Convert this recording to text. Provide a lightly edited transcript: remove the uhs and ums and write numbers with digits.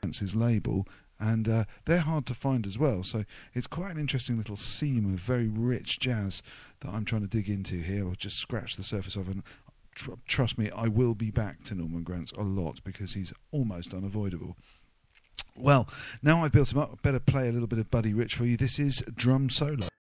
his label, and they're hard to find as well. So it's quite an interesting little seam of very rich jazz that I'm trying to dig into here. I'll just scratch the surface of, and trust me, I will be back to Norman Granz a lot because he's almost unavoidable. Well, now I've built him up, I better play a little bit of Buddy Rich for you. This is Drum Solo.